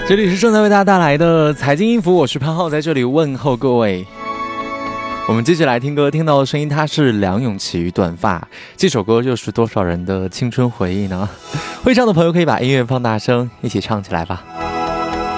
这里是正在为大家带来的财经音符，我是潘浩，在这里问候各位。我们接着来听歌，听到的声音它是梁咏琪与短发，这首歌又是多少人的青春回忆呢？会唱的朋友可以把音乐放大声，一起唱起来吧。